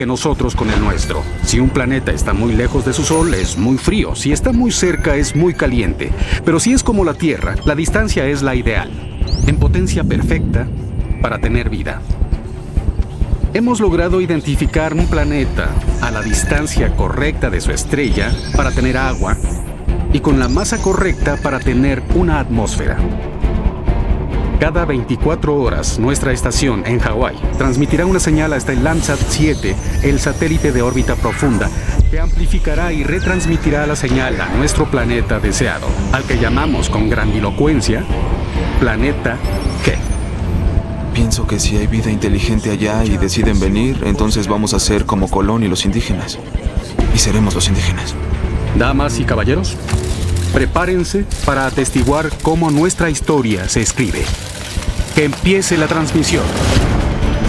que nosotros con el nuestro. Si un planeta está muy lejos de su Sol, es muy frío. Si está muy cerca, es muy caliente. Pero si es como la Tierra, la distancia es la ideal, en potencia perfecta para tener vida. Hemos logrado identificar un planeta a la distancia correcta de su estrella para tener agua y con la masa correcta para tener una atmósfera. Cada 24 horas, nuestra estación en Hawái transmitirá una señal hasta el Landsat 7, el satélite de órbita profunda, que amplificará y retransmitirá la señal a nuestro planeta deseado, al que llamamos con grandilocuencia Planeta G. Pienso que si hay vida inteligente allá y deciden venir, entonces vamos a ser como Colón y los indígenas. Y seremos los indígenas. Damas y caballeros, prepárense para atestiguar cómo nuestra historia se escribe. Que empiece la transmisión.